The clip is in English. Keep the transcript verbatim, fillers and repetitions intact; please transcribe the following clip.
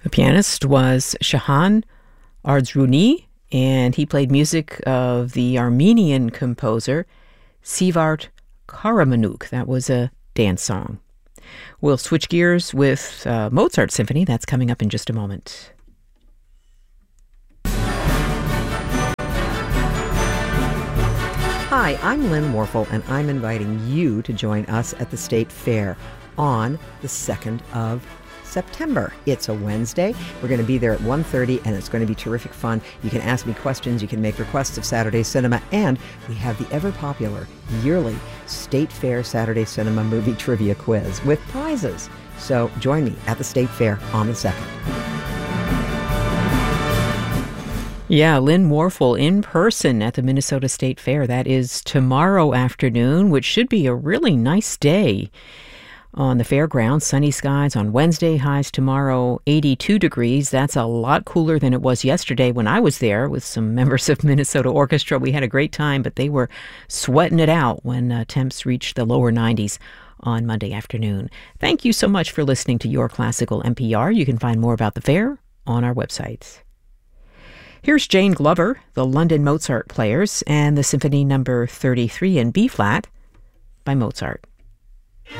The pianist was Shahan Ardzruni, and he played music of the Armenian composer Sivart Karamanuk. That was a dance song. We'll switch gears with uh, Mozart Symphony. That's coming up in just a moment. Hi, I'm Lynn Warfel, and I'm inviting you to join us at the State Fair on the second of September. It's a Wednesday. We're going to be there at one thirty, and it's going to be terrific fun. You can ask me questions, you can make requests of Saturday Cinema, and we have the ever-popular yearly State Fair Saturday Cinema Movie Trivia Quiz with prizes. So join me at the State Fair on the second. Yeah, Lynn Warfel in person at the Minnesota State Fair. That is tomorrow afternoon, which should be a really nice day on the fairgrounds. Sunny skies on Wednesday, highs tomorrow eighty-two degrees. That's a lot cooler than it was yesterday when I was there with some members of Minnesota Orchestra. We had a great time, but they were sweating it out when uh, temps reached the lower nineties on Monday afternoon. Thank you so much for listening to Your Classical N P R. You can find more about the fair on our website. Here's Jane Glover, the London Mozart Players, and the Symphony Number thirty-three in B-flat by Mozart.